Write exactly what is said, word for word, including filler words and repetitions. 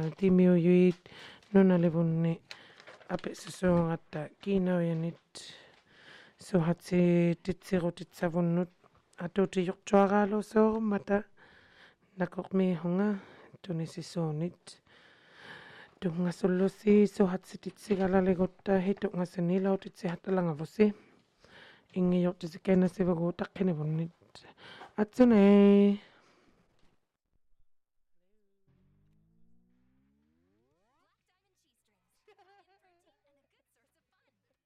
timio yuit nuna levunni ape sesongata kiinawianit suhatsi titsirutit savunnut atuti yukchuagalo soormata nakokmihunga tunisisonit tungasullusi suhatsi titsigalalegotta hitungasanilautit ingi yoktisikena sivaguutaqqinivunnit atsunei